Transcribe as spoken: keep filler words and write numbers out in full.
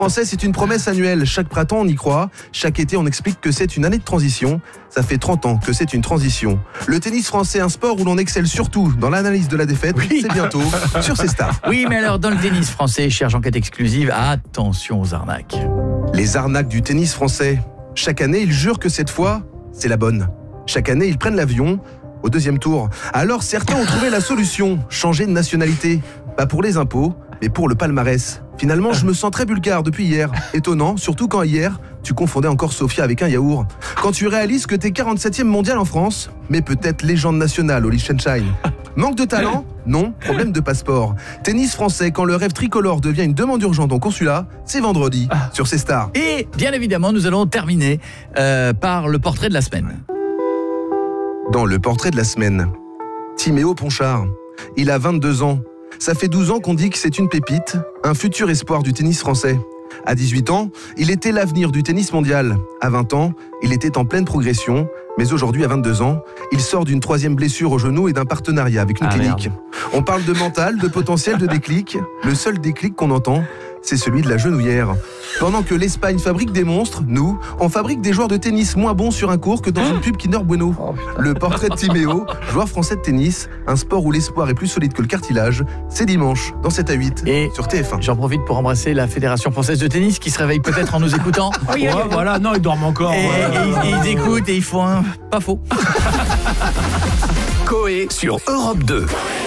Français, c'est une promesse annuelle. Chaque printemps, on y croit. Chaque été, on explique que c'est une année de transition. Ça fait trente ans que c'est une transition. Le tennis français, un sport où l'on excelle surtout dans l'analyse de la défaite, oui. C'est bientôt sur C Stars. Oui, mais alors, dans le tennis français, chère enquête exclusive, attention aux arnaques. Les arnaques du tennis français. Chaque année, ils jurent que cette fois, c'est la bonne. Chaque année, ils prennent l'avion au deuxième tour. Alors, certains ont trouvé la solution. Changer de nationalité. Pas pour les impôts, mais pour le palmarès. Finalement, je me sens très bulgare depuis hier. Étonnant, surtout quand hier, tu confondais encore Sofia avec un yaourt. Quand tu réalises que t'es quarante-septième mondial en France, mais peut-être légende nationale au Liechtenstein. Manque de talent ? Non, problème de passeport. Tennis français, quand le rêve tricolore devient une demande urgente en consulat, c'est vendredi, sur C Stars. Et bien évidemment, nous allons terminer euh, par le portrait de la semaine. Dans le portrait de la semaine, Timéo Ponchard. Il a vingt-deux ans. Ça fait douze ans qu'on dit que c'est une pépite, un futur espoir du tennis français. À dix-huit ans, il était l'avenir du tennis mondial. À vingt ans, il était en pleine progression. Mais aujourd'hui, à vingt-deux ans, il sort d'une troisième blessure au genou et d'un partenariat avec une ah, clinique. Merde. On parle de mental, de potentiel, de déclic. Le seul déclic qu'on entend, c'est celui de la genouillère. Pendant que l'Espagne fabrique des monstres, nous, on fabrique des joueurs de tennis moins bons sur un court que dans une pub Kinder Bueno. Le portrait de Timéo, joueur français de tennis, un sport où l'espoir est plus solide que le cartilage, c'est dimanche, dans sept à huit, et sur T F un. J'en profite pour embrasser la Fédération Française de Tennis qui se réveille peut-être en nous écoutant. Oui, ouais, voilà, non, ils dorment encore. Et, ouais, et, et ils écoutent et ils font un pas faux. Coé sur Europe deux.